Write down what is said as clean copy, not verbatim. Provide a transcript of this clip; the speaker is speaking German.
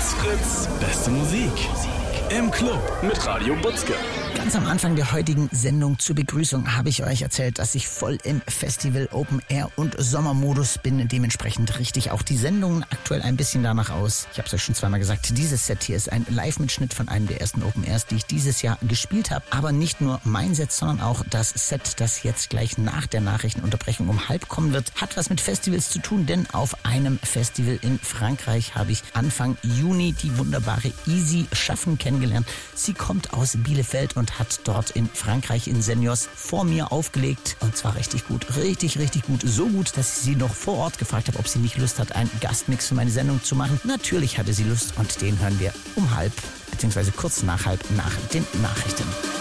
Fritz, beste Musik. Im Club mit Radio Butzke. Ganz am Anfang der heutigen Sendung zur Begrüßung habe ich euch erzählt, dass ich voll im Festival, Open Air und Sommermodus bin. Dementsprechend richte ich auch die Sendungen aktuell ein bisschen danach aus. Ich habe es euch schon zweimal gesagt, dieses Set hier ist ein Live-Mitschnitt von einem der ersten Open Airs, die ich dieses Jahr gespielt habe. Aber nicht nur mein Set, sondern auch das Set, das jetzt gleich nach der Nachrichtenunterbrechung um 12:30 kommen wird, hat was mit Festivals zu tun, denn auf einem Festival in Frankreich habe ich Anfang Juni die wunderbare Easy Schaffen kennengelernt. Sie kommt aus Bielefeld und hat dort in Frankreich in Seniors vor mir aufgelegt. Und zwar richtig gut. Richtig gut. So gut, dass ich sie noch vor Ort gefragt habe, ob sie nicht Lust hat, einen Gastmix für meine Sendung zu machen. Natürlich hatte sie Lust und den hören wir um 12:30, beziehungsweise kurz nach 12:30 nach den Nachrichten.